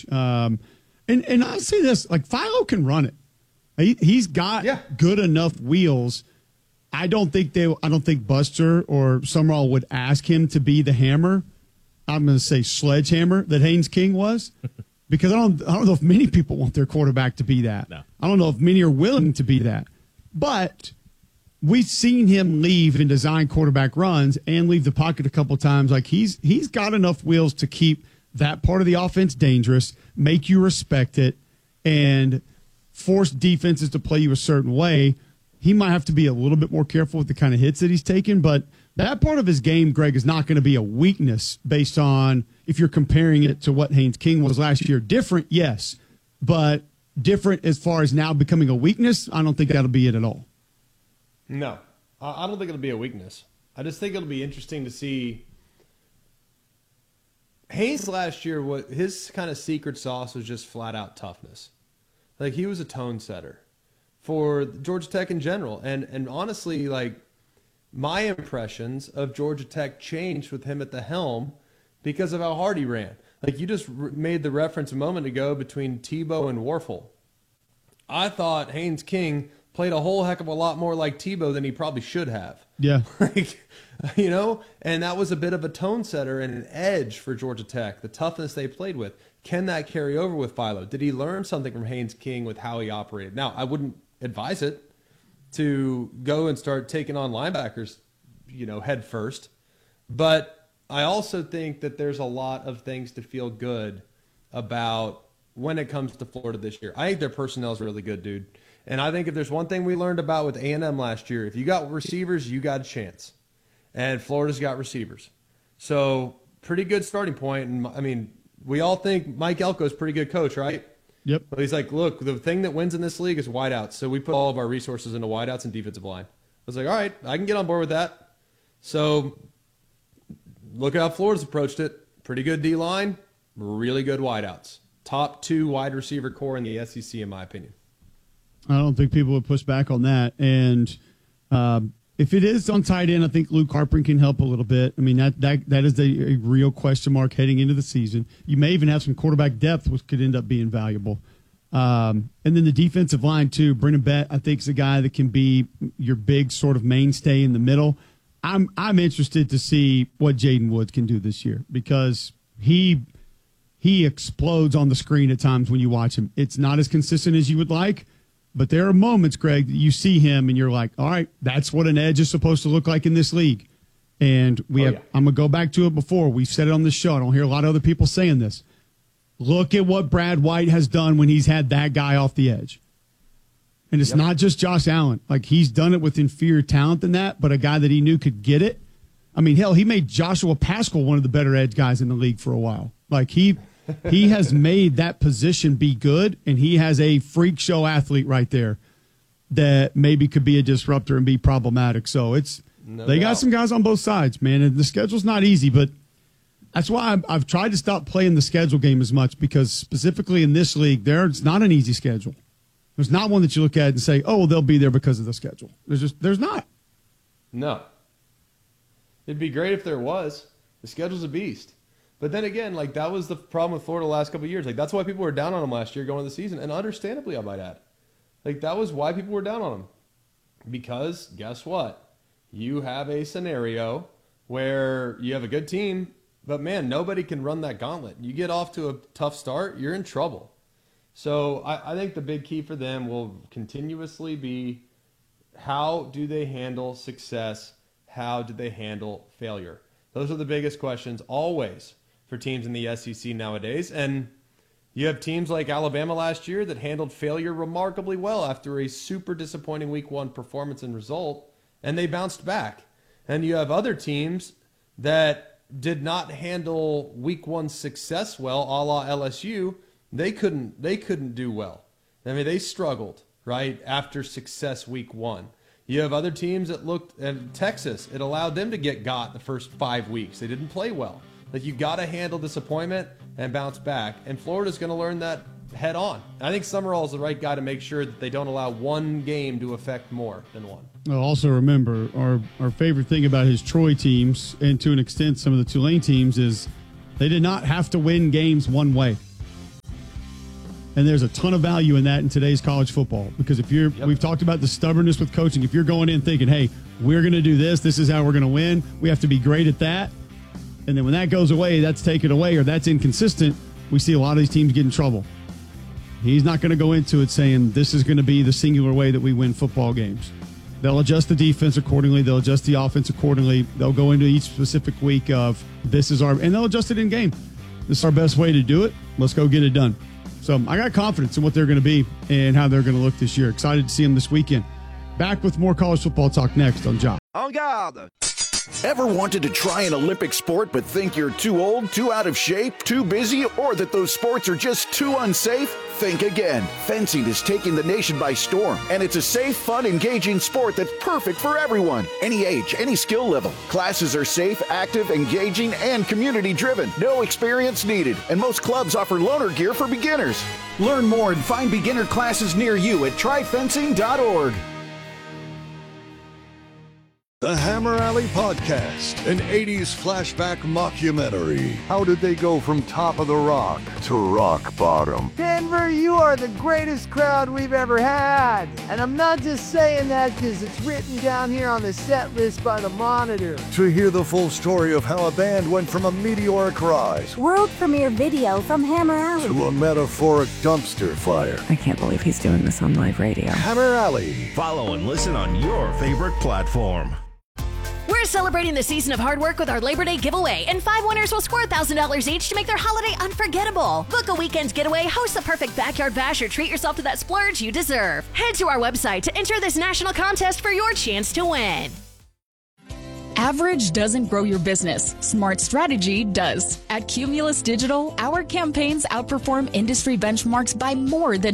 coach. And I'll say this, like, Philo can run it. He's got good enough wheels. I don't think Buster or Summerall would ask him to be the hammer. I'm going to say sledgehammer that Haynes King was, because I don't know if many people want their quarterback to be that. No. I don't know if many are willing to be that. But we've seen him leave and design quarterback runs and leave the pocket a couple times. Like, he's got enough wheels to keep that part of the offense dangerous, make you respect it, and force defenses to play you a certain way. He might have to be a little bit more careful with the kind of hits that he's taken, but that part of his game, Greg, is not going to be a weakness based on if you're comparing it to what Haynes King was last year. Different, yes, but different as far as now becoming a weakness, I don't think that'll be it at all. No, I don't think it'll be a weakness. I just think it'll be interesting to see. Haynes last year, what his kind of secret sauce was just flat out toughness. Like, he was a tone setter for Georgia Tech in general. And honestly, like, my impressions of Georgia Tech changed with him at the helm because of how hard he ran. Like, you just made the reference a moment ago between Tebow and Warfel. I thought Haynes King played a whole heck of a lot more like Tebow than he probably should have. Yeah. Like, you know, and that was a bit of a tone setter and an edge for Georgia Tech, the toughness they played with. Can that carry over with Philo? Did he learn something from Haynes King with how he operated? Now, I wouldn't advise it to go and start taking on linebackers, you know, head first. But I also think that there's a lot of things to feel good about when it comes to Florida this year. I think their personnel is really good, dude. And I think if there's one thing we learned about with A&M last year, if you got receivers, you got a chance. And Florida's got receivers. So pretty good starting point. And I mean, we all think Mike Elko's a pretty good coach, right? Yep. But he's like, look, the thing that wins in this league is wideouts. So we put all of our resources into wideouts and defensive line. I was like, all right, I can get on board with that. So look at how Florida's approached it. Pretty good D-line, really good wideouts. Top 2 wide receiver core in the SEC, in my opinion. I don't think people would push back on that. And if it is on tight end, I think Luke Harper can help a little bit. I mean, that is a real question mark heading into the season. You may even have some quarterback depth, which could end up being valuable. And then the defensive line, too. Brennan Bett, I think, is a guy that can be your big sort of mainstay in the middle. I'm interested to see what Jaden Woods can do this year, because he explodes on the screen at times when you watch him. It's not as consistent as you would like, but there are moments, Greg, that you see him and you're like, all right, that's what an edge is supposed to look like in this league. And I'm going to go back to it before. We've said it on the show. I don't hear a lot of other people saying this. Look at what Brad White has done when he's had that guy off the edge. And it's not just Josh Allen. Like, he's done it with inferior talent than that, but a guy that he knew could get it. I mean, hell, he made Joshua Paschal one of the better edge guys in the league for a while. Like, he has made that position be good, and he has a freak show athlete right there that maybe could be a disruptor and be problematic. So they got some guys on both sides, man. And the schedule's not easy, but that's why I've tried to stop playing the schedule game as much, because specifically in this league, there's not an easy schedule. There's not one that you look at and say, oh, well, they'll be there because of the schedule. There's not. No. It'd be great if there was. The schedule's a beast. But then again, like, that was the problem with Florida the last couple of years. Like, that's why people were down on them last year going into the season, and understandably, I might add. Like, that was why people were down on them. Because guess what? You have a scenario where you have a good team, but man, nobody can run that gauntlet. You get off to a tough start, you're in trouble. So I think the big key for them will continuously be, how do they handle success? How do they handle failure? Those are the biggest questions always for teams in the SEC nowadays. And you have teams like Alabama last year that handled failure remarkably well after a super disappointing week 1 performance and result, and they bounced back. And you have other teams that did not handle week 1 success well, a la LSU. They couldn't do well. I mean, they struggled, right, after success week 1. You have other teams that looked at Texas. It allowed them to get got the first 5 weeks. They didn't play well. Like, you got to handle disappointment and bounce back. And Florida's going to learn that head on. I think Summerall is the right guy to make sure that they don't allow one game to affect more than one. Well, also remember, our favorite thing about his Troy teams, and to an extent some of the Tulane teams, is they did not have to win games one way. And there's a ton of value in that in today's college football because we've talked about the stubbornness with coaching. If you're going in thinking, hey, we're going to do this is how we're going to win, we have to be great at that. And then when that goes away, that's taken away or that's inconsistent, we see a lot of these teams get in trouble. He's not going to go into it saying this is going to be the singular way that we win football games. They'll adjust the defense accordingly. They'll adjust the offense accordingly. They'll go into each specific week of and they'll adjust it in game. This is our best way to do it. Let's go get it done. So I got confidence in what they're going to be and how they're going to look this year. Excited to see them this weekend. Back with more college football talk next on Jock. En garde! Ever wanted to try an Olympic sport but think you're too old, too out of shape, too busy, or that those sports are just too unsafe? Think again. Fencing is taking the nation by storm, and it's a safe, fun, engaging sport that's perfect for everyone. Any age, any skill level. Classes are safe, active, engaging, and community-driven. No experience needed, and most clubs offer loaner gear for beginners. Learn more and find beginner classes near you at tryfencing.org. The Hammer Alley Podcast, an 80s flashback mockumentary. How did they go from top of the rock to rock bottom? Denver, you are the greatest crowd we've ever had. And I'm not just saying that because it's written down here on the set list by the Monitor. To hear the full story of how a band went from a meteoric rise world premiere video from Hammer Alley to a metaphoric dumpster fire. I can't believe he's doing this on live radio. Hammer Alley. Follow and listen on your favorite platform. We're celebrating the season of hard work with our Labor Day giveaway, and 5 winners will score $1,000 each to make their holiday unforgettable. Book a weekend getaway, host the perfect backyard bash, or treat yourself to that splurge you deserve. Head to our website to enter this national contest for your chance to win. Average doesn't grow your business. Smart strategy does. At Cumulus Digital, our campaigns outperform industry benchmarks by more than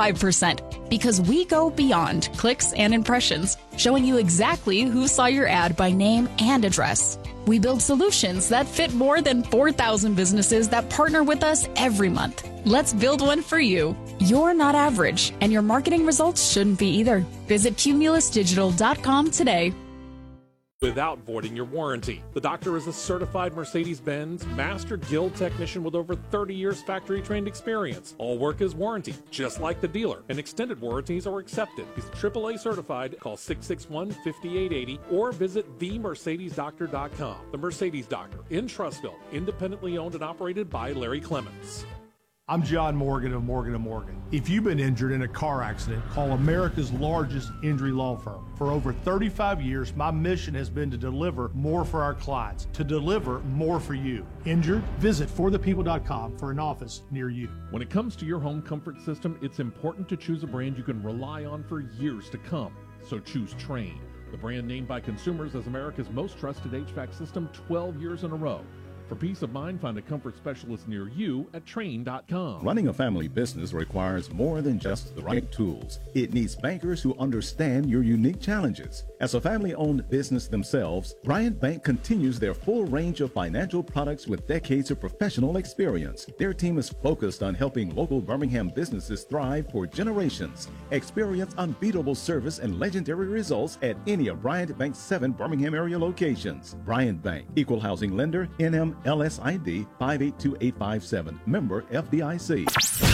25% because we go beyond clicks and impressions, showing you exactly who saw your ad by name and address. We build solutions that fit more than 4,000 businesses that partner with us every month. Let's build one for you. You're not average, and your marketing results shouldn't be either. Visit cumulusdigital.com today. Without voiding your warranty. The doctor is a certified Mercedes-Benz Master Guild technician with over 30 years factory-trained experience. All work is warranty, just like the dealer, and extended warranties are accepted. He's AAA certified. Call 661-5880 or visit themercedesdoctor.com. The Mercedes Doctor in Trussville, independently owned and operated by Larry Clements. I'm John Morgan of Morgan & Morgan. If you've been injured in a car accident, call America's largest injury law firm. For over 35 years, my mission has been to deliver more for our clients, to deliver more for you. Injured? Visit forthepeople.com for an office near you. When it comes to your home comfort system, it's important to choose a brand you can rely on for years to come. So choose Trane, the brand named by consumers as America's most trusted HVAC system 12 years in a row. For peace of mind, find a comfort specialist near you at Trane.com. Running a family business requires more than just the right tools. It needs bankers who understand your unique challenges. As a family-owned business themselves, Bryant Bank continues their full range of financial products with decades of professional experience. Their team is focused on helping local Birmingham businesses thrive for generations. Experience unbeatable service and legendary results at any of Bryant Bank's 7 Birmingham area locations. Bryant Bank, equal housing lender, NMLSID 582857. Member FDIC.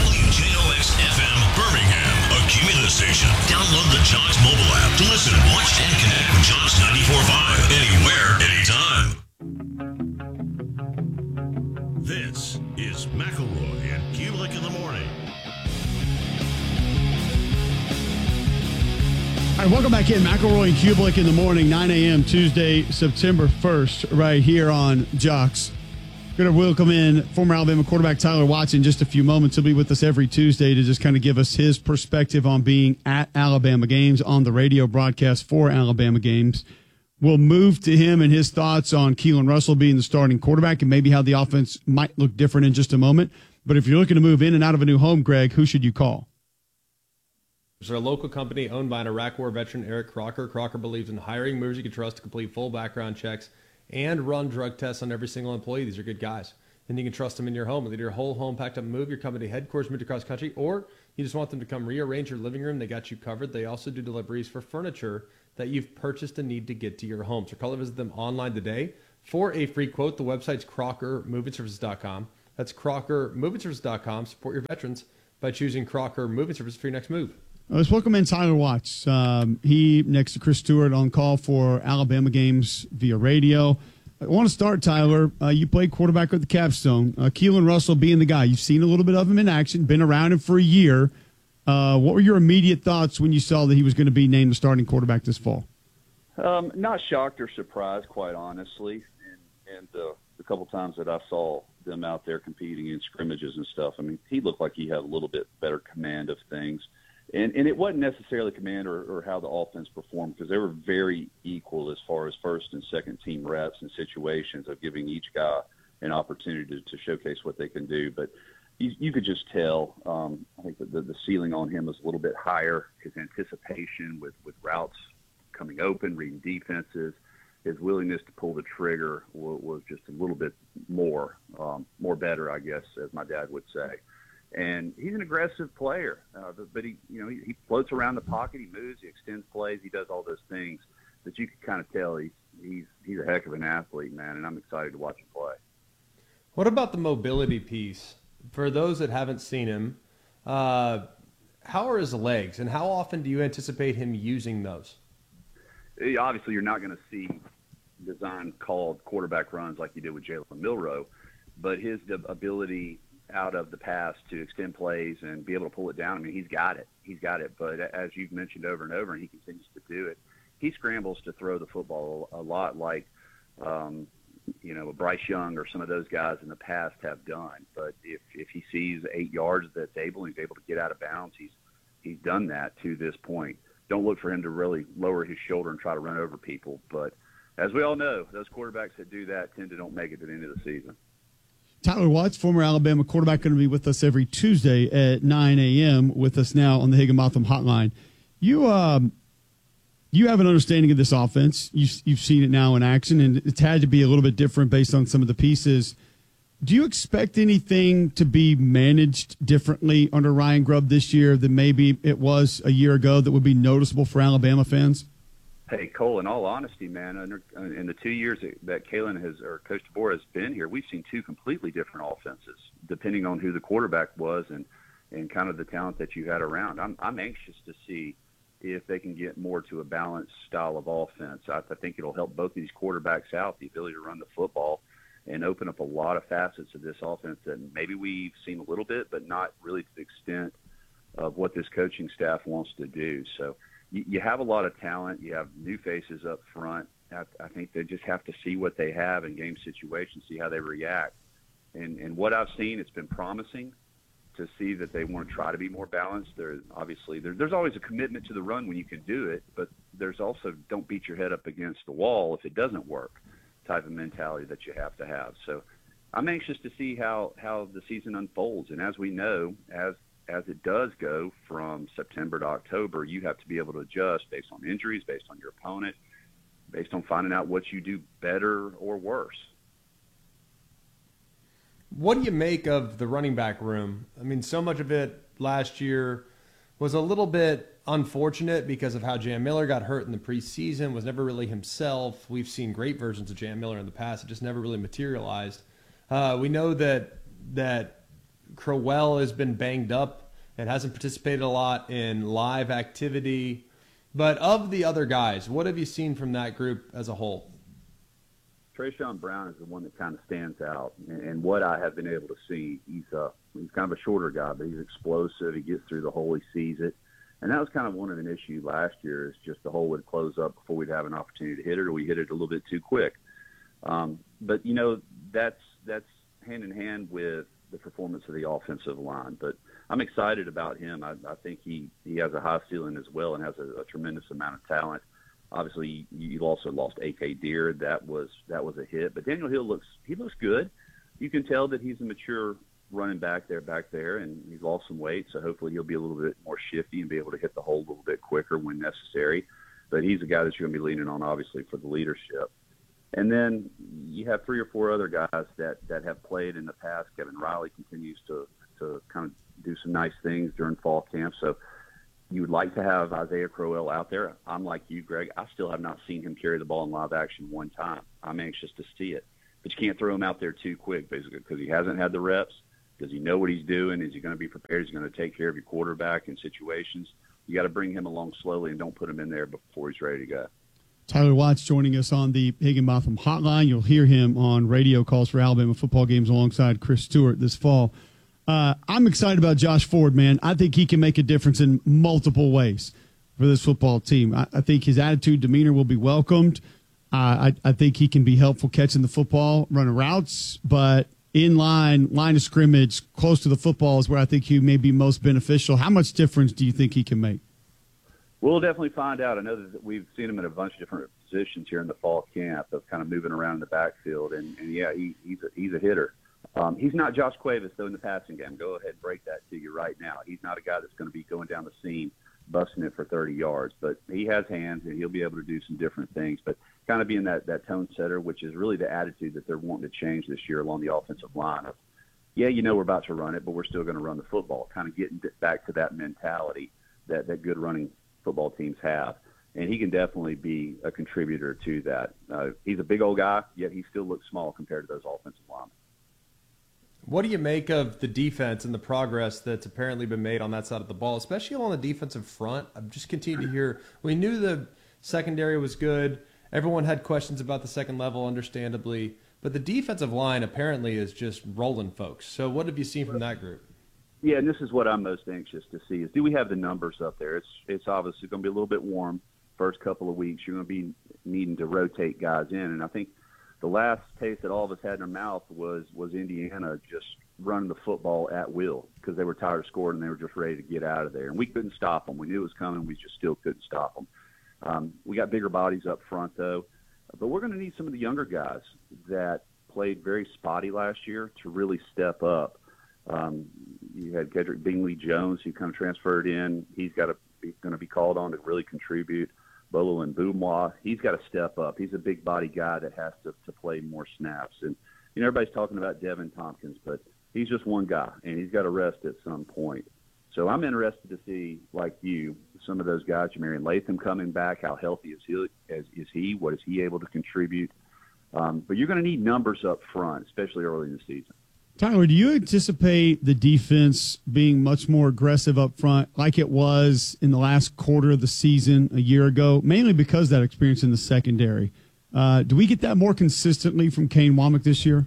WJOX FM Birmingham, a Cumulus station. Download the Jocks mobile app to listen, watch, and connect with Jocks 94.5 anywhere, anytime. This is McElroy and Kulik in the morning. All right, welcome back in. McElroy and Kulik in the morning, 9 a.m. Tuesday, September 1st, right here on Jocks. Going to welcome in former Alabama quarterback Tyler Watts in just a few moments. He'll be with us every Tuesday to just kind of give us his perspective on being at Alabama games on the radio broadcast for Alabama games. We'll move to him and his thoughts on Keelan Russell being the starting quarterback and maybe how the offense might look different in just a moment. But if you're looking to move in and out of a new home, Greg, who should you call? There's a local company owned by an Iraq War veteran, Eric Crocker. Crocker believes in hiring movers you can trust to complete full background checks and run drug tests on every single employee. These are good guys. And you can trust them in your home. Whether your whole home packed up and move, your company headquarters moved across country, or you just want them to come rearrange your living room, they got you covered. They also do deliveries for furniture that you've purchased and need to get to your home. So call or visit them online today for a free quote. The website's CrockerMovingServices.com. That's CrockerMovingServices.com. Support your veterans. by choosing Crocker moving service for your next move. Let's welcome in Tyler Watts. He, next to Chris Stewart, on call for Alabama games via radio. I want to start, Tyler. You played quarterback with the Capstone. Keelan Russell being the guy. You've seen a little bit of him in action, been around him for a year. What were your immediate thoughts when you saw that he was going to be named the starting quarterback this fall? Not shocked or surprised, quite honestly. And the couple times that I saw them out there competing in scrimmages and stuff, I mean, he looked like he had a little bit better command of things. And it wasn't necessarily command or how the offense performed, because they were very equal as far as first and second team reps and situations of giving each guy an opportunity to showcase what they can do. But you could just tell, I think that the ceiling on him was a little bit higher. His anticipation with routes coming open, reading defenses, his willingness to pull the trigger was just a little bit more better, I guess, as my dad would say. And he's an aggressive player, but he floats around the pocket, he moves, he extends plays, he does all those things that you can kind of tell he's a heck of an athlete, man, and I'm excited to watch him play. What about the mobility piece? For those that haven't seen him, how are his legs, and how often do you anticipate him using those? Obviously, you're not going to see design-called quarterback runs like you did with Jalen Milroe, but his ability out of the pass to extend plays and be able to pull it down, I mean, he's got it. But as you've mentioned over and over, and he continues to do it, he scrambles to throw the football a lot like, Bryce Young or some of those guys in the past have done. But if he sees 8 yards he's able to get out of bounds, he's done that to this point. Don't look for him to really lower his shoulder and try to run over people. But as we all know, those quarterbacks that do that tend to don't make it to the end of the season. Tyler Watts, former Alabama quarterback, going to be with us every Tuesday at 9 a.m. with us now on the Higginbotham Hotline. You have an understanding of this offense. You've seen it now in action, and it's had to be a little bit different based on some of the pieces. Do you expect anything to be managed differently under Ryan Grubb this year than maybe it was a year ago that would be noticeable for Alabama fans? Hey, Cole, in all honesty, man, in the 2 years that Kalen or Coach DeBoer has been here, we've seen two completely different offenses, depending on who the quarterback was and kind of the talent that you had around. I'm anxious to see if they can get more to a balanced style of offense. I think it'll help both of these quarterbacks out, the ability to run the football and open up a lot of facets of this offense that maybe we've seen a little bit, but not really to the extent of what this coaching staff wants to do. So you have a lot of talent. You have new faces up front. I think they just have to see what they have in game situations, see how they react. And what I've seen, it's been promising to see that they want to try to be more balanced. There's always a commitment to the run when you can do it, but there's also don't beat your head up against the wall if it doesn't work type of mentality that you have to have. So I'm anxious to see how the season unfolds. And as we know, as it does go from September to October, you have to be able to adjust based on injuries, based on your opponent, based on finding out what you do better or worse. What do you make of the running back room? I mean, so much of it last year was a little bit unfortunate because of how Jam Miller got hurt in the preseason, was never really himself. We've seen great versions of Jam Miller in the past. It just never really materialized. We know that Crowell has been banged up and hasn't participated a lot in live activity. But of the other guys, what have you seen from that group as a whole? Trayshawn Brown is the one that kind of stands out. And what I have been able to see, he's kind of a shorter guy, but he's explosive. He gets through the hole. He sees it. And that was kind of one of an issue last year, is just the hole would close up before we'd have an opportunity to hit it, or we hit it a little bit too quick. But, that's hand in hand with the performance of the offensive line. But I'm excited about him. I think he has a high ceiling as well and has a tremendous amount of talent. Obviously, you also lost A.K. Deer. That was a hit. But Daniel Hill looks good. You can tell that he's a mature running back there, and he's lost some weight, so hopefully he'll be a little bit more shifty and be able to hit the hole a little bit quicker when necessary. But he's a guy that you're going to be leaning on, obviously, for the leadership. And then you have 3 or 4 other guys that have played in the past. Kevin Riley continues to kind of do some nice things during fall camp. So you would like to have Isaiah Crowell out there. I'm like you, Greg. I still have not seen him carry the ball in live action one time. I'm anxious to see it. But you can't throw him out there too quick, basically, because he hasn't had the reps. Does he know what he's doing? Is he going to be prepared? Is he going to take care of your quarterback in situations? You got to bring him along slowly and don't put him in there before he's ready to go. Tyler Watts joining us on the Higginbotham Hotline. You'll hear him on radio calls for Alabama football games alongside Chris Stewart this fall. I'm excited about Josh Ford, man. I think he can make a difference in multiple ways for this football team. I think his attitude, demeanor will be welcomed. I think he can be helpful catching the football, running routes, but in line of scrimmage, close to the football is where I think he may be most beneficial. How much difference do you think he can make? We'll definitely find out. I know that we've seen him in a bunch of different positions here in the fall camp of kind of moving around in the backfield, and yeah, he's a hitter. He's not Josh Cuevas, though, in the passing game. Go ahead and break that to you right now. He's not a guy that's going to be going down the seam, busting it for 30 yards, but he has hands, and he'll be able to do some different things. But kind of being that tone setter, which is really the attitude that they're wanting to change this year along the offensive line of, yeah, we're about to run it, but we're still going to run the football, kind of getting back to that mentality that good running football teams have. And he can definitely be a contributor to that. He's a big old guy, yet he still looks small compared to those offensive linemen. What do you make of the defense and the progress that's apparently been made on that side of the ball, especially on the defensive front? I've just continued to hear, we knew the secondary was good. Everyone had questions about the second level, understandably. But the defensive line apparently is just rolling folks. So what have you seen from that group? Yeah, and this is what I'm most anxious to see is, do we have the numbers up there? It's obviously going to be a little bit warm first couple of weeks. You're going to be needing to rotate guys in. And I think the last taste that all of us had in our mouth was Indiana just running the football at will because they were tired of scoring and they were just ready to get out of there. And we couldn't stop them. We knew it was coming. We just still couldn't stop them. We got bigger bodies up front, though. But we're going to need some of the younger guys that played very spotty last year to really step up. You had Kedrick Bingley-Jones, who kind of transferred in. He's going to be called on to really contribute. Bolo and Boumois, he's got to step up. He's a big body guy that has to play more snaps. And everybody's talking about Devin Tompkins, but he's just one guy, and he's got to rest at some point. So I'm interested to see, like you, some of those guys, Jamarian Latham coming back. How healthy is he? What is he able to contribute? But you're going to need numbers up front, especially early in the season. Tyler, do you anticipate the defense being much more aggressive up front like it was in the last quarter of the season a year ago, mainly because of that experience in the secondary? Do we get that more consistently from Kane Womack this year?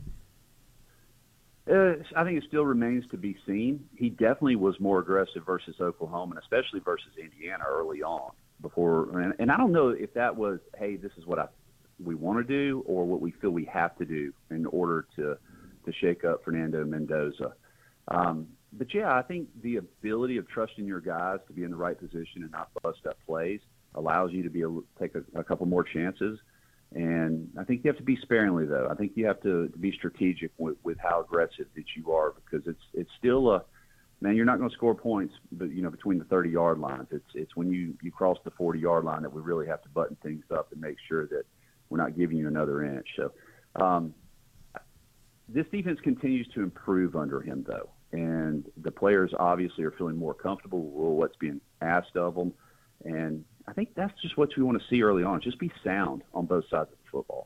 I think it still remains to be seen. He definitely was more aggressive versus Oklahoma, and especially versus Indiana early on. And I don't know if that was, hey, this is what we want to do, or what we feel we have to do in order to shake up Fernando Mendoza. But, yeah, I think the ability of trusting your guys to be in the right position and not bust up plays allows you to be able to take a couple more chances. And I think you have to be sparingly, though. I think you have to be strategic with how aggressive that you are, because it's still man, you're not going to score points, but between the 30-yard lines. It's when you cross the 40-yard line that we really have to button things up and make sure that we're not giving you another inch. So this defense continues to improve under him, though, and the players obviously are feeling more comfortable with what's being asked of them. And I think that's just what we want to see early on, just be sound on both sides of the football.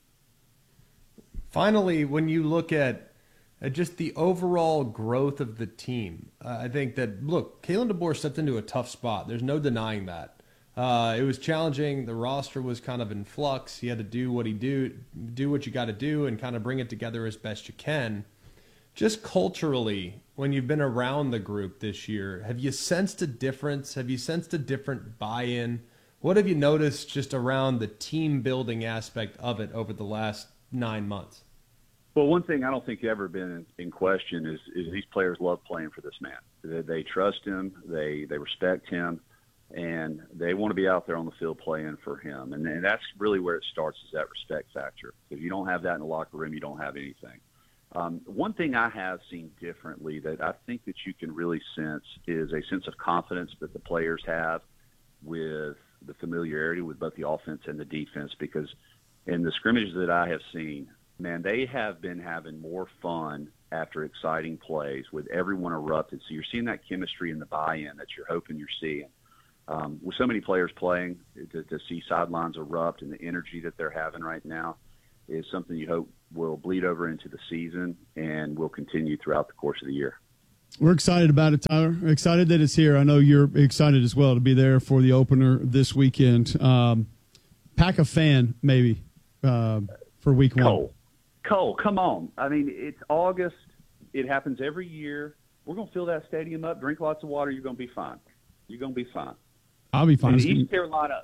Finally, when you look at just the overall growth of the team, I think that, look, Kalen DeBoer stepped into a tough spot. There's no denying that. It was challenging. The roster was kind of in flux. He had to do what you got to do and kind of bring it together as best you can. Just culturally, when you've been around the group this year, have you sensed a difference? Have you sensed a different buy-in? What have you noticed just around the team-building aspect of it over the last 9 months? Well, one thing I don't think ever been in question is these players love playing for this man. They trust him. They respect him. And they want to be out there on the field playing for him. And that's really where it starts, is that respect factor. If you don't have that in the locker room, you don't have anything. One thing I have seen differently that I think that you can really sense is a sense of confidence that the players have with the familiarity with both the offense and the defense, because in the scrimmages that I have seen, man, they have been having more fun after exciting plays with everyone erupted. So you're seeing that chemistry and the buy-in that you're hoping you're seeing. With so many players playing, to see sidelines erupt and the energy that they're having right now is something you hope will bleed over into the season and will continue throughout the course of the year. We're excited about it, Tyler. We're excited that it's here. I know you're excited as well to be there for the opener this weekend. Pack a fan, maybe, for week one. Cole, come on. I mean, it's August. It happens every year. We're going to fill that stadium up, drink lots of water. You're going to be fine. You're going to be fine. I'll be fine. East Carolina,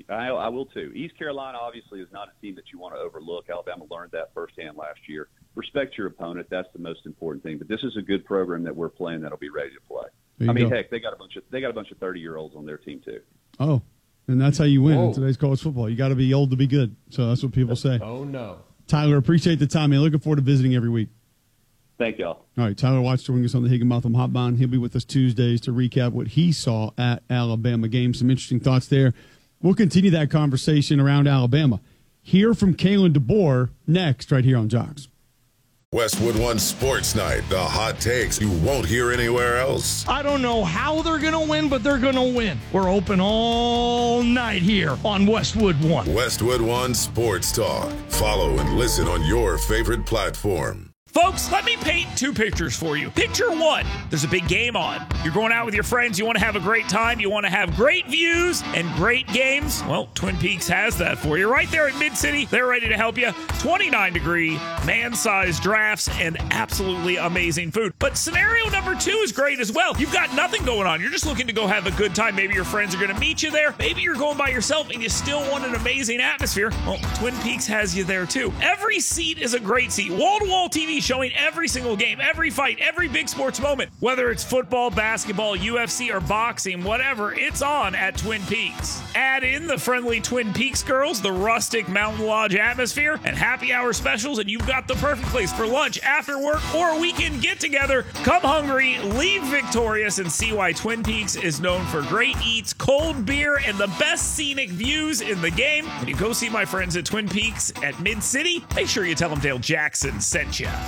I will too. East Carolina obviously is not a team that you want to overlook. Alabama learned that firsthand last year. Respect your opponent. That's the most important thing. But this is a good program that we're playing that'll be ready to play. I mean, heck, they got a bunch of 30-year-olds on their team too. Oh, and that's how you win in today's college football. You got to be old to be good. So that's what people say. Oh no, Tyler, appreciate the time, man. Looking forward to visiting every week. Thank y'all. All right, Tyler Watts joining us on the Higginbotham Hotline. He'll be with us Tuesdays to recap what he saw at Alabama game. Some interesting thoughts there. We'll continue that conversation around Alabama. Hear from Kalen DeBoer next right here on Jocks. Westwood One Sports Night, the hot takes you won't hear anywhere else. I don't know how they're going to win, but they're going to win. We're open all night here on Westwood One. Westwood One Sports Talk. Follow and listen on your favorite platform. Folks, let me paint two pictures for you. Picture one, there's a big game on. You're going out with your friends. You want to have a great time. You want to have great views and great games. Well, Twin Peaks has that for you. Right there at Mid-City, they're ready to help you. 29-degree, man-sized drafts, and absolutely amazing food. But scenario number two is great as well. You've got nothing going on. You're just looking to go have a good time. Maybe your friends are going to meet you there. Maybe you're going by yourself and you still want an amazing atmosphere. Well, Twin Peaks has you there too. Every seat is a great seat. Wall-to-wall TV showing every single game, every fight, every big sports moment. Whether it's football, basketball, UFC, or boxing, whatever, it's on at Twin Peaks. Add in the friendly Twin Peaks girls, the rustic Mountain Lodge atmosphere, and happy hour specials, and you've got the perfect place for lunch, after work, or a weekend get-together. Come hungry, leave victorious, and see why Twin Peaks is known for great eats, cold beer, and the best scenic views in the game. When you go see my friends at Twin Peaks at Mid-City, make sure you tell them Dale Jackson sent you.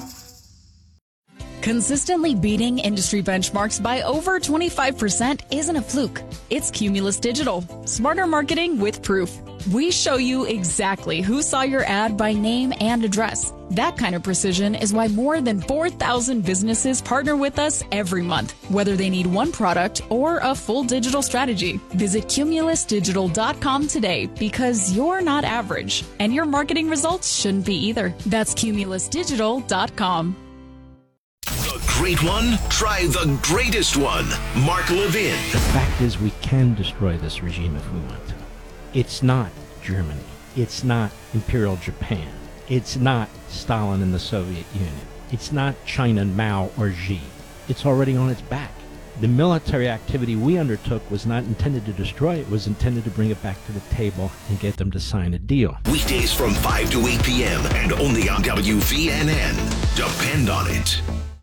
Consistently beating industry benchmarks by over 25% isn't a fluke. It's Cumulus Digital. Smarter marketing with proof. We show you exactly who saw your ad by name and address. That kind of precision is why more than 4,000 businesses partner with us every month, whether they need one product or a full digital strategy. Visit cumulusdigital.com today because you're not average, and your marketing results shouldn't be either. That's cumulusdigital.com. The great one? Try the greatest one. Mark Levin. The fact is we can destroy this regime if we want to. It's not Germany. It's not Imperial Japan. It's not Stalin and the Soviet Union. It's not China and Mao or Xi. It's already on its back. The military activity we undertook was not intended to destroy it. It was intended to bring it back to the table and get them to sign a deal. Weekdays from 5 to 8 p.m. and only on WVNN. Depend on it.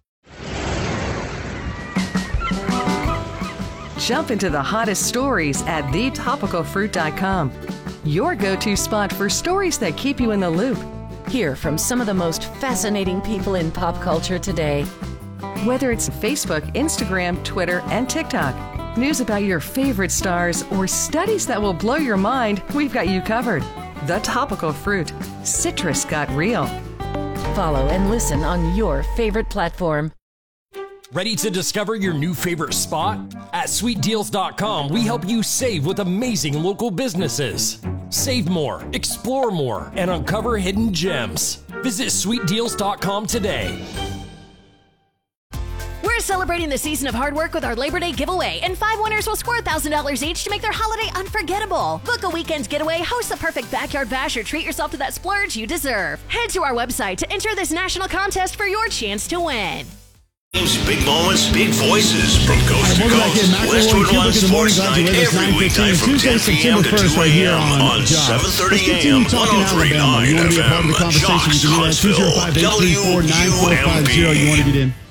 Jump into the hottest stories at thetopicalfruit.com. Your go-to spot for stories that keep you in the loop. Hear from some of the most fascinating people in pop culture today. Whether it's Facebook, Instagram, Twitter, and TikTok, news about your favorite stars, or studies that will blow your mind, we've got you covered. The Topical Fruit. Citrus got real. Follow and listen on your favorite platform. Ready to discover your new favorite spot? At sweetdeals.com, we help you save with amazing local businesses. Save more, explore more, and uncover hidden gems. Visit sweetdeals.com today. We're celebrating the season of hard work with our Labor Day giveaway, and 5 winners will score $1,000 each to make their holiday unforgettable. Book a weekend's getaway, host the perfect backyard bash, or treat yourself to that splurge you deserve. Head to our website to enter this national contest for your chance to win. Big moments, big voices from coast to coast. Westwood One Sports Night every weeknight from 10 p.m. to 2 a.m. on 7:30 a.m. 103.9 FM. Jocks Huntsville, WUMB. You want to get in?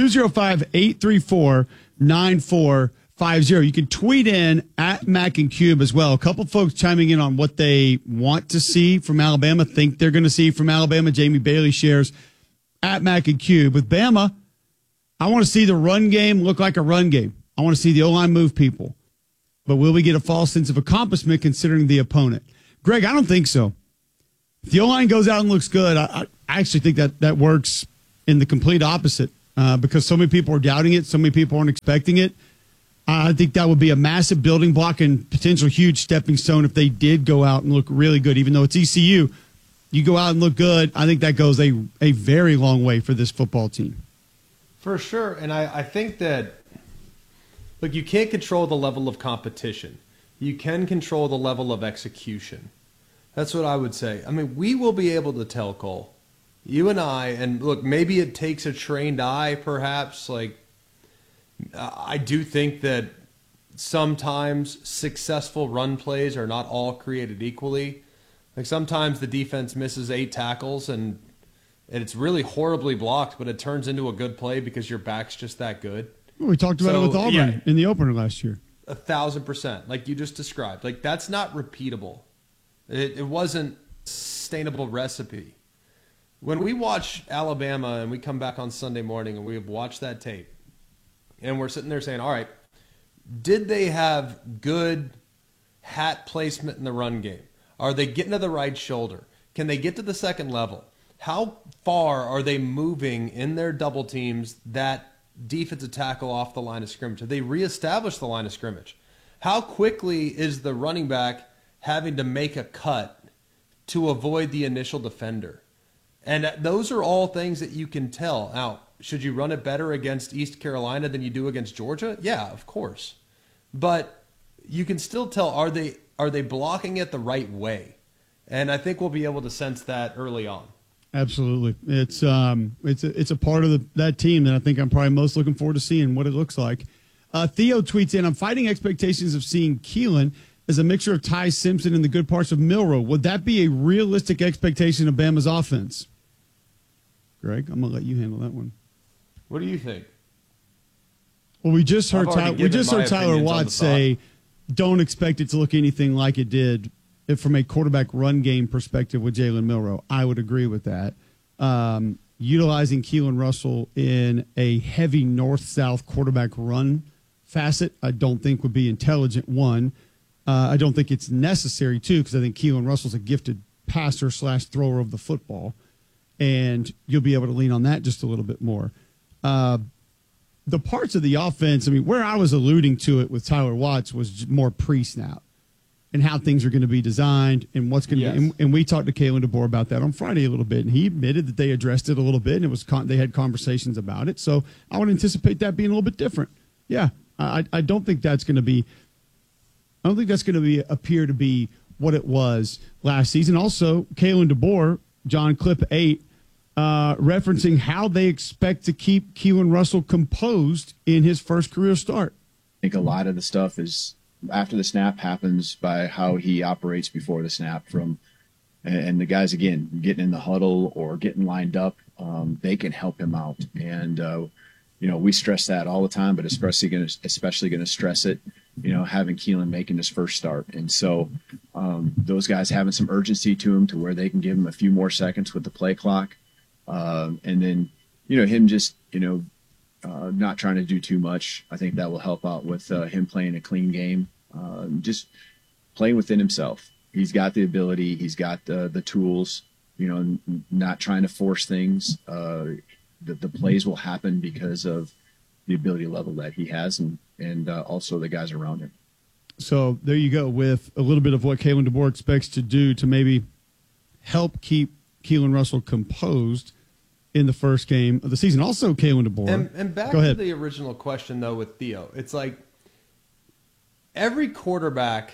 205-834-9450. You can tweet in at Mac and Cube as well. A couple folks chiming in on what they want to see from Alabama, think they're going to see from Alabama. Jamie Bailey shares at Mac and Cube. With Bama, I want to see the run game look like a run game. I want to see the O-line move people. But will we get a false sense of accomplishment considering the opponent? Greg, I don't think so. If the O-line goes out and looks good, I actually think that works in the complete opposite because so many people are doubting it, so many people aren't expecting it. I think that would be a massive building block and potential huge stepping stone if they did go out and look really good, even though it's ECU. You go out and look good, I think that goes a very long way for this football team. For sure, and I think that, look, you can't control the level of competition. You can control the level of execution. That's what I would say. I mean, we will be able to tell, Cole, you and I, and look, maybe it takes a trained eye, perhaps, like, I do think that sometimes successful run plays are not all created equally. Like sometimes the defense misses 8 tackles and it's really horribly blocked, but it turns into a good play because your back's just that good. We talked about it with Auburn in the opener last year. 1,000%, like you just described. Like that's not repeatable. It wasn't a sustainable recipe. When we watch Alabama and we come back on Sunday morning and we have watched that tape, and we're sitting there saying, all right, did they have good hat placement in the run game? Are they getting to the right shoulder? Can they get to the second level? How far are they moving in their double teams that defensive tackle off the line of scrimmage? Have they reestablished the line of scrimmage? How quickly is the running back having to make a cut to avoid the initial defender? And those are all things that you can tell. Now, should you run it better against East Carolina than you do against Georgia? Yeah, of course. But you can still tell, are they blocking it the right way? And I think we'll be able to sense that early on. Absolutely. It's a part of that team that I think I'm probably most looking forward to seeing what it looks like. Theo tweets in, I'm fighting expectations of seeing Keelan as a mixture of Ty Simpson and the good parts of Milroe. Would that be a realistic expectation of Bama's offense? Greg, I'm going to let you handle that one. What do you think? Well, we just heard Tyler Watts say, don't expect it to look anything like it did from a quarterback run game perspective with Jalen Milroe. I would agree with that. Utilizing Keelan Russell in a heavy north-south quarterback run facet, I don't think would be intelligent, one. I don't think it's necessary, too, because I think Keelan Russell's a gifted passer / thrower of the football, and you'll be able to lean on that just a little bit more. The parts of the offense, I mean, where I was alluding to it with Tyler Watts was more pre-snap and how things are going to be designed and what's going to be. And we talked to Kalen DeBoer about that on Friday a little bit, and he admitted that they addressed it a little bit, and it was they had conversations about it. So I would anticipate that being a little bit different. Yeah, I don't think that's going to be. I don't think that's going to appear to be what it was last season. Also, Kalen DeBoer, John Clip 8. Referencing how they expect to keep Keelan Russell composed in his first career start. I think a lot of the stuff is after the snap happens by how he operates before the snap and the guys, again, getting in the huddle or getting lined up, they can help him out. And, we stress that all the time, but especially going to stress it, having Keelan making his first start. And so those guys having some urgency to him to where they can give him a few more seconds with the play clock. And then, him just, not trying to do too much. I think that will help out with him playing a clean game, just playing within himself. He's got the ability. He's got the tools, not trying to force things. The plays will happen because of the ability level that he has and also the guys around him. So there you go with a little bit of what Kalen DeBoer expects to do to maybe help keep Keelan Russell composed in the first game of the season. Also, Kalen DeBoer. And back to the original question, though, with Theo. It's like every quarterback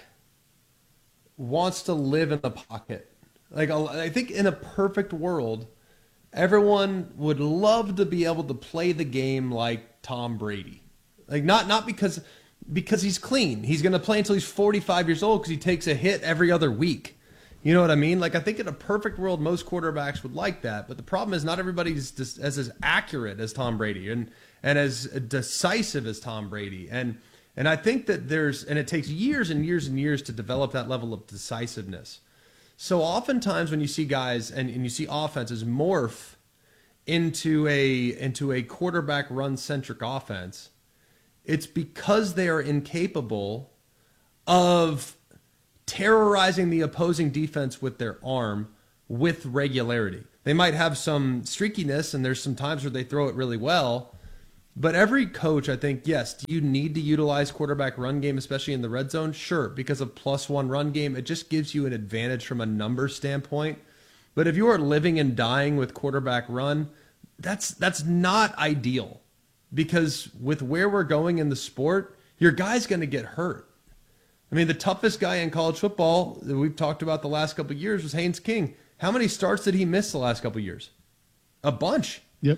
wants to live in the pocket. Like, I think in a perfect world, everyone would love to be able to play the game like Tom Brady. Like, not because he's clean. He's going to play until he's 45 years old because he takes a hit every other week. You know what I mean? Like, I think in a perfect world, most quarterbacks would like that. But the problem is not everybody's as accurate as Tom Brady and as decisive as Tom Brady. And I think that it takes years and years and years to develop that level of decisiveness. So oftentimes when you see guys and you see offenses morph into a quarterback run-centric offense, it's because they are incapable of terrorizing the opposing defense with their arm with regularity. They might have some streakiness, and there's some times where they throw it really well. But every coach, I think, yes, do you need to utilize quarterback run game, especially in the red zone? Sure, because of +1 run game, it just gives you an advantage from a number standpoint. But if you are living and dying with quarterback run, that's not ideal. Because with where we're going in the sport, your guy's going to get hurt. I mean, the toughest guy in college football that we've talked about the last couple of years was Haynes King. How many starts did he miss the last couple of years? A bunch. Yep.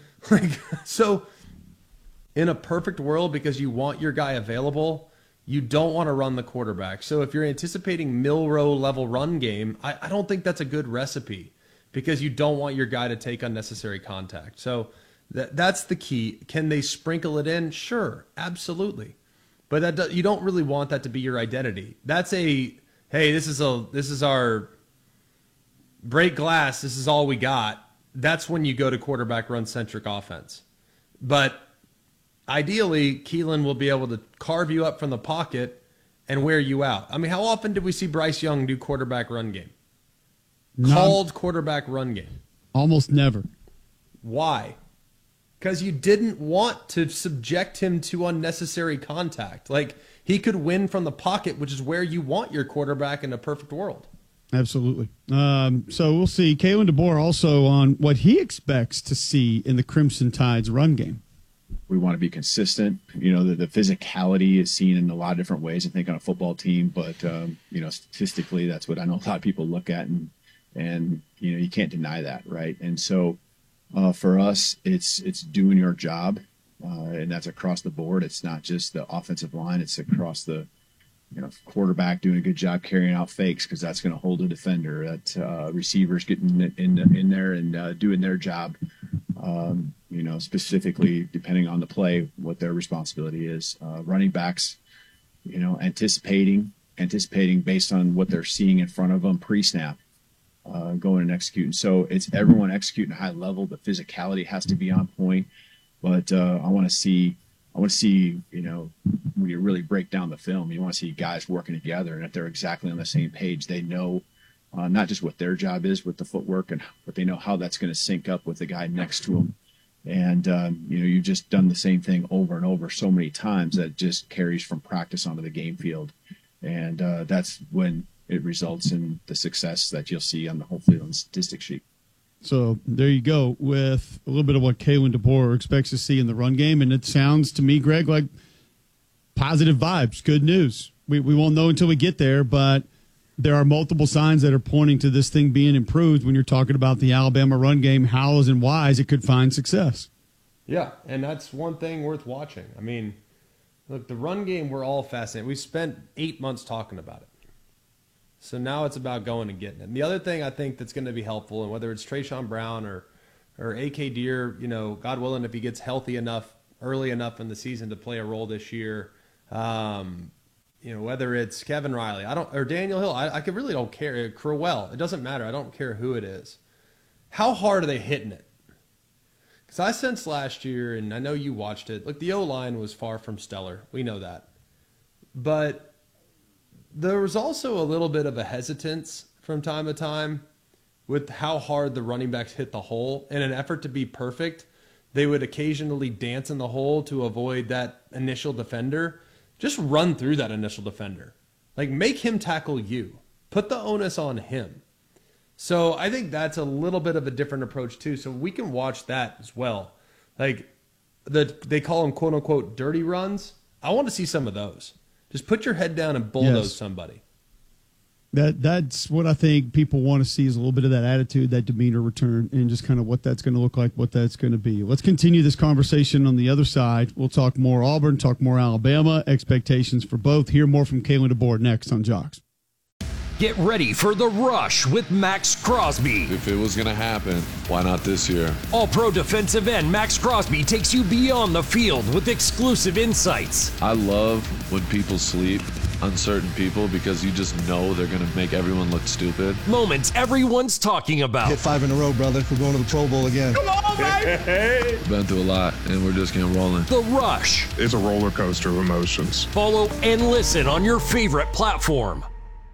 So in a perfect world, because you want your guy available, you don't want to run the quarterback. So if you're anticipating Milroe level run game, I don't think that's a good recipe, because you don't want your guy to take unnecessary contact. So that's the key. Can they sprinkle it in? Sure, absolutely. But you don't really want that to be your identity. That's hey, this is our break glass. This is all we got. That's when you go to quarterback run centric offense. But ideally, Keelan will be able to carve you up from the pocket and wear you out. I mean, how often did we see Bryce Young do quarterback run game? Called quarterback run game. Almost never. Why? Because you didn't want to subject him to unnecessary contact. Like, he could win from the pocket, which is where you want your quarterback in a perfect world. Absolutely. So we'll see. Kalen DeBoer also on what he expects to see in the Crimson Tide's run game. We want to be consistent. You know, the physicality is seen in a lot of different ways, I think, on a football team. But, you know, statistically, that's what I know a lot of people look at. And you know, you can't deny that, right? And so for us, it's doing your job. And that's across the board. It's not just the offensive line. It's across the, you know, quarterback doing a good job carrying out fakes, because that's going to hold a defender. That receivers getting in there and doing their job. You know, specifically depending on the play, what their responsibility is. Running backs, you know, anticipating based on what they're seeing in front of them pre-snap, going and executing. So it's everyone executing at a high level. The physicality has to be on point. But I want to see, you know, when you really break down the film, you want to see guys working together, and if they're exactly on the same page, they know not just what their job is with the footwork, but they know how that's going to sync up with the guy next to them. And, you know, you've just done the same thing over and over so many times that it just carries from practice onto the game field. And that's when it results in the success that you'll see on the hopefully on the statistic sheet. So there you go with a little bit of what Kalen DeBoer expects to see in the run game. And it sounds to me, Greg, like positive vibes, good news. We won't know until we get there, but there are multiple signs that are pointing to this thing being improved when you're talking about the Alabama run game, hows and whys it could find success. Yeah, and that's one thing worth watching. I mean, look, the run game, we're all fascinated. We spent 8 months talking about it. So now it's about going and getting it. And the other thing I think that's going to be helpful, and whether it's Trayshawn Brown or A.K. Deer, you know, God willing, if he gets healthy enough, early enough in the season to play a role this year, you know, whether it's Kevin Riley, or Daniel Hill, I really don't care. Crowell, it doesn't matter. I don't care who it is. How hard are they hitting it? Because I sensed last year, and I know you watched it, like the O-line was far from stellar. We know that. But there was also a little bit of a hesitance from time to time with how hard the running backs hit the hole. In an effort to be perfect, they would occasionally dance in the hole to avoid that initial defender. Just run through that initial defender. Like, make him tackle you. Put the onus on him. So I think that's a little bit of a different approach too. So we can watch that as well. Like, they call them quote unquote dirty runs. I want to see some of those. Just put your head down and bulldoze somebody. That's what I think people want to see, is a little bit of that attitude, that demeanor return, and just kind of what that's going to look like, what that's going to be. Let's continue this conversation on the other side. We'll talk more Auburn, talk more Alabama, expectations for both. Hear more from Kalen DeBoer next on Jocks. Get ready for The Rush with Max Crosby. If it was going to happen, why not this year? All-pro defensive end Max Crosby takes you beyond the field with exclusive insights. I love when people sleep on certain people, because you just know they're going to make everyone look stupid. Moments everyone's talking about. Hit 5 in a row, brother. We're going to the Pro Bowl again. Come on, baby! We've been through a lot, and we're just getting rolling. The Rush. It's a roller coaster of emotions. Follow and listen on your favorite platform.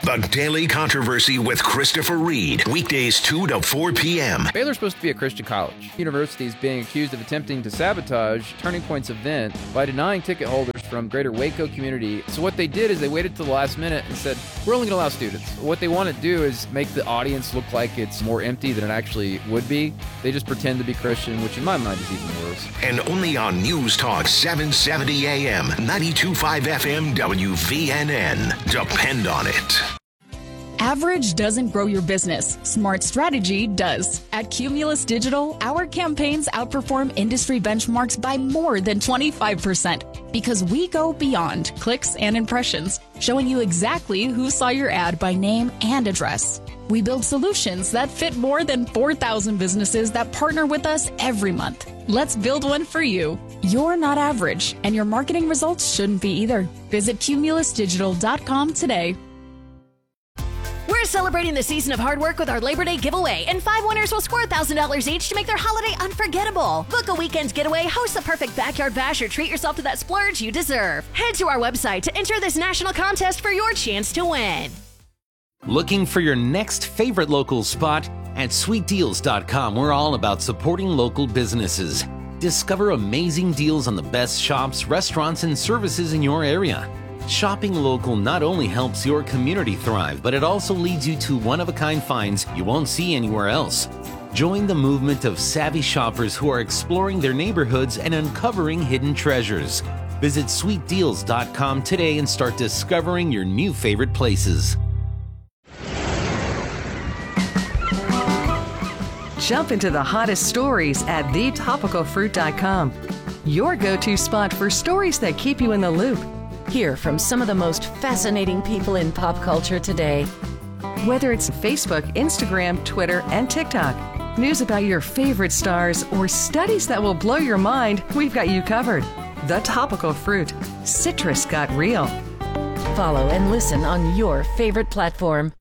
The Daily Controversy with Christopher Reed. Weekdays 2 to 4 p.m. Baylor's supposed to be a Christian college. University is being accused of attempting to sabotage Turning Point's event by denying ticket holders from greater Waco community. So what they did is they waited till the last minute and said, we're only going to allow students. What they want to do is make the audience look like it's more empty than it actually would be. They just pretend to be Christian, which in my mind is even worse. And only on News Talk 770 AM, 92.5 FM, WVNN. Depend on it. Average doesn't grow your business. Smart strategy does. At Cumulus Digital, our campaigns outperform industry benchmarks by more than 25% because we go beyond clicks and impressions, showing you exactly who saw your ad by name and address. We build solutions that fit more than 4,000 businesses that partner with us every month. Let's build one for you. You're not average, and your marketing results shouldn't be either. Visit cumulusdigital.com today. We're celebrating the season of hard work with our Labor Day giveaway, and 5 winners will score $1,000 each to make their holiday unforgettable. Book a weekend's getaway, host the perfect backyard bash, or treat yourself to that splurge you deserve. Head to our website to enter this national contest for your chance to win. Looking for your next favorite local spot? At sweetdeals.com, we're all about supporting local businesses. Discover amazing deals on the best shops, restaurants, and services in your area. Shopping local not only helps your community thrive, but it also leads you to one-of-a-kind finds you won't see anywhere else. Join the movement of savvy shoppers who are exploring their neighborhoods and uncovering hidden treasures. Visit sweetdeals.com today and start discovering your new favorite places. Jump into the hottest stories at thetopicalfruit.com. Your go-to spot for stories that keep you in the loop. Hear from some of the most fascinating people in pop culture today. Whether it's Facebook, Instagram, Twitter, and TikTok, news about your favorite stars, or studies that will blow your mind, we've got you covered. The Topical Fruit. Citrus got real. Follow and listen on your favorite platform.